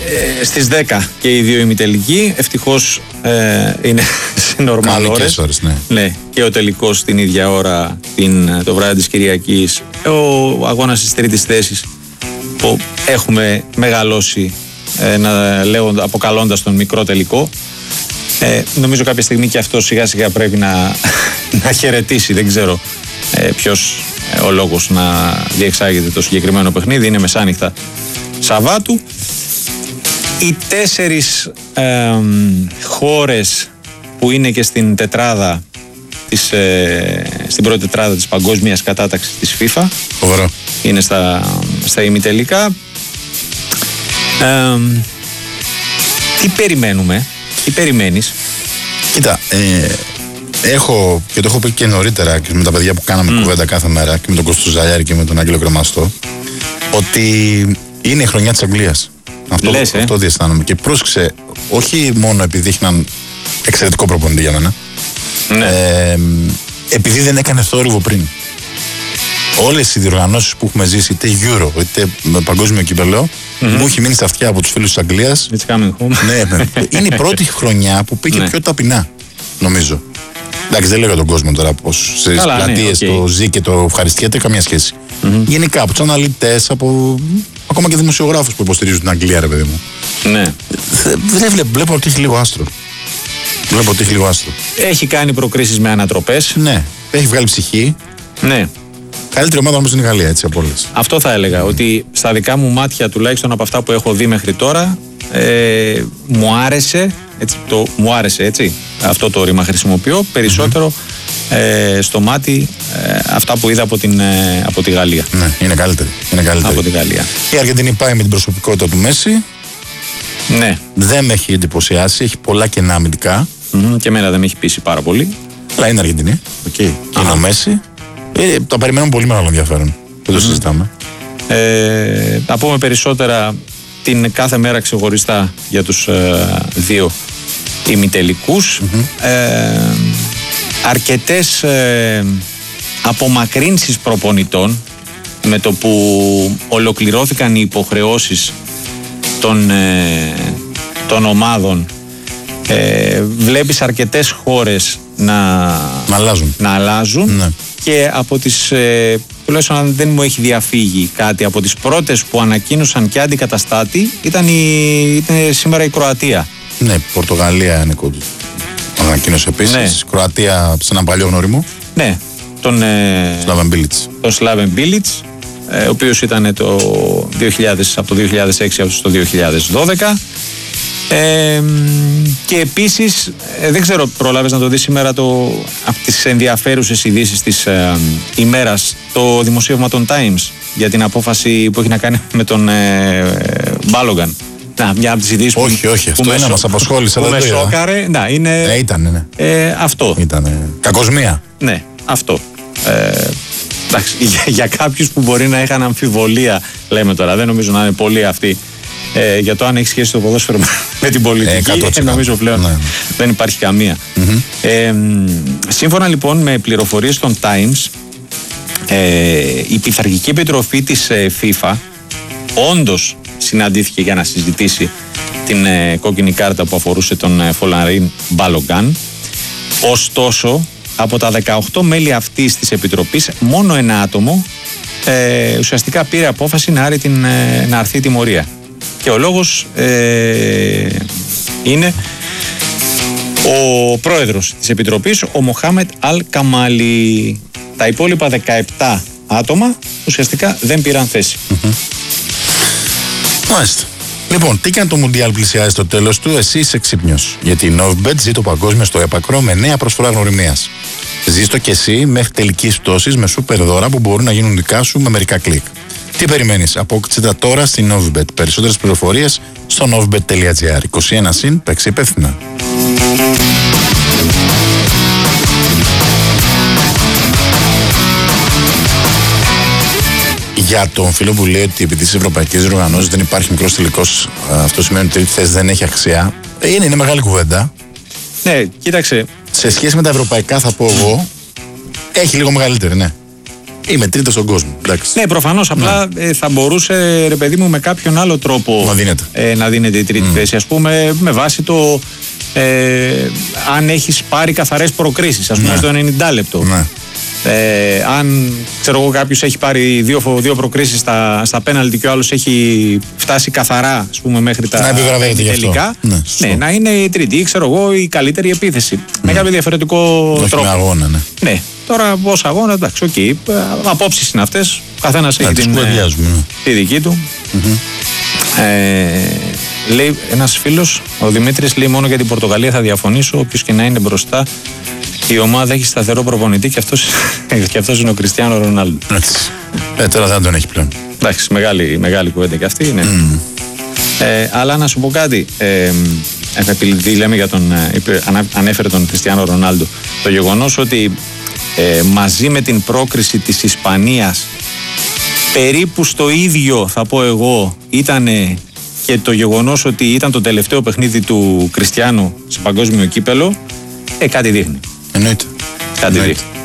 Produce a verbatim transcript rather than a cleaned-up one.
Ε, στις δέκα και οι δύο ημιτελικοί. Ευτυχώς ε, είναι σε νορμάλ ώρες. ώρες ναι. Ναι, και ο τελικός την ίδια ώρα την, το βράδυ της Κυριακής. Ο αγώνας της τρίτης θέσης που έχουμε μεγαλώσει ε, να, λέγοντα, αποκαλώντας τον μικρό τελικό. Ε, νομίζω κάποια στιγμή και αυτό σιγά σιγά πρέπει να, να χαιρετήσει. Δεν ξέρω ε, ποιος ε, ο λόγος να διεξάγεται το συγκεκριμένο παιχνίδι. Είναι μεσάνυχτα Σαββάτου. Οι τέσσερις ε, χώρες που είναι και στην τετράδα της, ε, στην πρώτη τετράδα της παγκόσμιας κατάταξης της FIFA Φοβερό. είναι στα, στα ημιτελικά. Ε, τι περιμένουμε, τι περιμένεις? Κοίτα, ε, έχω και το έχω πει και νωρίτερα και με τα παιδιά που κάναμε mm. κουβέντα κάθε μέρα και με τον Κώστο Ζαλιάρη και με τον Άγγελο Κρεμαστό, ότι είναι η χρονιά της Αγγλίας. Αυτό, Λες, ε? αυτό διαισθάνομαι. Και πρόσεξε, όχι μόνο επειδή είχε έναν εξαιρετικό προπονητή για μένα, Ναι. ε, επειδή δεν έκανε θόρυβο πριν. Όλες οι διοργανώσεις που έχουμε ζήσει, είτε Euro είτε με παγκόσμιο κύπελλο, mm-hmm. μου έχει μείνει στα αυτιά από τους φίλους της Αγγλίας. It's coming home. Ναι, ναι. Είναι η πρώτη χρονιά που πήγε Ναι. πιο ταπεινά, νομίζω. Εντάξει, δεν λέω για τον κόσμο τώρα πως στις Καλά, ναι, πλατείες okay. το ζει και το ευχαριστιέται, καμία σχέση. Mm-hmm. Γενικά από τους αναλυτές, από ακόμα και δημοσιογράφους που υποστηρίζουν την Αγγλία, ρε παιδί μου. Ναι. Δεν βλέπω, βλέπω ότι έχει λίγο άστρο. Βλέπω ότι έχει λίγο άστρο. Έχει κάνει προκρίσεις με ανατροπές. Ναι, έχει βγάλει ψυχή. Ναι. Καλύτερη ομάδα όμως είναι η Γαλλία, έτσι από όλες. Αυτό θα έλεγα, ότι στα δικά μου μάτια, τουλάχιστον από αυτά που έχω δει μέχρι τώρα, ε, μου άρεσε, έτσι, το, μου άρεσε έτσι, αυτό το ρήμα χρησιμοποιώ, περισσότερο mm-hmm. ε, στο μάτι ε, αυτά που είδα από, την, ε, από τη Γαλλία. Ναι, είναι καλύτερη. Είναι καλύτερη. Από τη Γαλλία. Η Αργεντινή πάει με την προσωπικότητα του Μέση. Ναι. Δεν με έχει εντυπωσιάσει, έχει πολλά κενά αμυντικά. Mm-hmm. Και εμένα δεν με έχει πείσει πάρα πολύ. Αλλά είναι Αργεντινή. Okay. Και είναι ο Μέση. Ε, τα περιμένουμε πολύ μεγάλο ενδιαφέρον. Δεν το mm-hmm. συζητάμε. Ε, θα πούμε περισσότερα την κάθε μέρα ξεχωριστά για τους ε, δύο ημιτελικούς. Mm-hmm. Ε, αρκετές ε, απομακρύνσεις προπονητών με το που ολοκληρώθηκαν οι υποχρεώσεις των, ε, των ομάδων. Ε, βλέπεις αρκετές χώρες να, να αλλάζουν, να αλλάζουν. Ναι. Και από τις, ε, τουλάχιστον αν δεν μου έχει διαφύγει κάτι, από τις πρώτες που ανακοίνωσαν και αντικαταστάτη ήταν, η, ήταν σήμερα η Κροατία. Ναι, Πορτογαλία είναι κοντού. Ανακοίνωσε επίσης. Ναι. Κροατία σε έναν παλιό γνώριμο. Ναι, τον ε, Σλάβεν Μπίλιτς. Τον Σλάβεν Μπίλιτς, ε, ο οποίος ήταν το δύο χιλιάδες, από το δύο χιλιάδες έξι στο δύο χιλιάδες δώδεκα. Ε, και επίσης ε, δεν ξέρω, προλάβες να το δεις σήμερα το, από τις ενδιαφέρουσες ειδήσεις της ε, ημέρας, το δημοσίευμα των Times για την απόφαση που έχει να κάνει με τον ε, Μπάλογκαν. Να, μια από τις ειδήσεις όχι, που, όχι, αυτό που είναι, μας απασχόλησε. Που με σόκαρε. Να, είναι, ε, ήτανε, ναι. ε, αυτό. Ήτανε. Κακοσμία. Ναι, αυτό. Ε, εντάξει, για, για κάποιους που μπορεί να είχαν αμφιβολία, λέμε τώρα, δεν νομίζω να είναι πολλοί αυτοί, ε, για το αν έχει σχέση το ποδόσφαιρο με την πολιτική, ε, νομίζω πλέον ναι. δεν υπάρχει καμία. Mm-hmm. Ε, σύμφωνα λοιπόν με πληροφορίες των Times, ε, η Πειθαρχική Επιτροφή της ε, FIFA όντως συναντήθηκε για να συζητήσει την ε, κόκκινη κάρτα που αφορούσε τον ε, Φολαρίν Μπάλογκαν. Ωστόσο, από τα δεκαοκτώ μέλη αυτής της Επιτροπής, μόνο ένα άτομο ε, ουσιαστικά πήρε απόφαση να, άρει την, ε, να αρθεί τιμωρία. Και ο λόγος ε, είναι ο πρόεδρος της Επιτροπής, ο Μοχάμετ Αλ Καμάλι. Τα υπόλοιπα δεκαεπτά άτομα ουσιαστικά δεν πήραν θέση. Mm-hmm. Μάλιστα. Λοιπόν, τι και αν το Μουντιάλ πλησιάζει στο τέλος του, εσύ είσαι ξύπνιος. Γιατί η Novibet ζει το παγκόσμιο στο έπακρο με νέα προσφορά γνωριμίας. Ζήστο και εσύ μέχρι τελικής πτώσης με σούπερ δώρα που μπορούν να γίνουν δικά σου με μερικά κλικ. Τι περιμένεις, απόκτησε τα τώρα στην Novibet. Περισσότερες πληροφορίες στο novibet τελεία gr. είκοσι ένα συν, παίξει υπεύθυνα. Για τον φίλο που λέει ότι επειδή στις ευρωπαϊκές διοργανώσεις δεν υπάρχει μικρός τελικός, αυτό σημαίνει ότι η τρίτη θέση δεν έχει αξία. Είναι, είναι μεγάλη κουβέντα. Ναι, κοίταξε. Σε σχέση με τα ευρωπαϊκά, θα πω εγώ, έχει λίγο μεγαλύτερη, ναι. Είμαι τρίτο στον κόσμο. Εντάξει. Ναι, προφανώς. Απλά ναι. ε, θα μπορούσε, ρε παιδί μου, με κάποιον άλλο τρόπο να δίνεται, ε, να δίνεται η τρίτη mm. θέση. Ας πούμε, με βάση το. Ε, αν έχεις πάρει καθαρές προκρίσεις, ας πούμε, ναι. στο ενενήντα λεπτό. Ναι. Ε, αν ξέρω εγώ κάποιος έχει πάρει δύο, δύο προκρίσεις στα, στα πέναλτι και ο άλλος έχει φτάσει καθαρά, ας πούμε, μέχρι τα τελικά, ναι, ναι, να είναι η τρίτη ή ξέρω εγώ η καλύτερη επίθεση. Ναι. Με κάποιο διαφορετικό όχι τρόπο. Με αγώνα, ναι. Ναι. Τώρα ως αγώνα, εντάξει, οκ. Okay. Απόψεις είναι αυτές. Ο καθένας έχει την, τη δική του. Mm-hmm. Ε, λέει ένας φίλος, ο Δημήτρης, λέει μόνο για την Πορτογαλία θα διαφωνήσω. Όποιος και να είναι μπροστά, η ομάδα έχει σταθερό προπονητή και αυτός, και αυτός είναι ο Κριστιάνο Ρονάλντο. Ε, τώρα δεν τον έχει πλέον. Εντάξει, μεγάλη, μεγάλη κουβέντα και αυτή είναι. Mm. Ε, αλλά να σου πω κάτι. Ε, επειδή λέμε για τον. Ε, ανέφερε τον Κριστιάνο Ρονάλντο. Το γεγονός ότι ε, μαζί με την πρόκριση της Ισπανίας περίπου στο ίδιο, θα πω εγώ, ήταν και το γεγονός ότι ήταν το τελευταίο παιχνίδι του Κριστιάνου σε παγκόσμιο κύπελο. Ε, κάτι δείχνει. Εννοείται. Κάτι δείχνει.